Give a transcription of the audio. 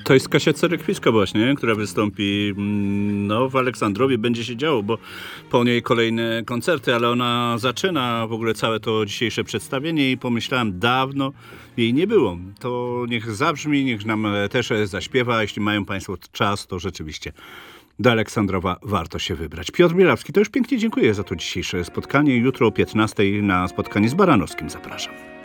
To jest Kasia Cerekwiska właśnie, która wystąpi w Aleksandrowie. Będzie się działo, bo po niej kolejne koncerty, ale ona zaczyna w ogóle całe to dzisiejsze przedstawienie i pomyślałem, dawno jej nie było. To niech zabrzmi, niech nam też zaśpiewa. Jeśli mają Państwo czas, to rzeczywiście do Aleksandrowa warto się wybrać. Piotr Bielawski, to już pięknie dziękuję za to dzisiejsze spotkanie. Jutro o 15:00 na spotkanie z Baranowskim zapraszam.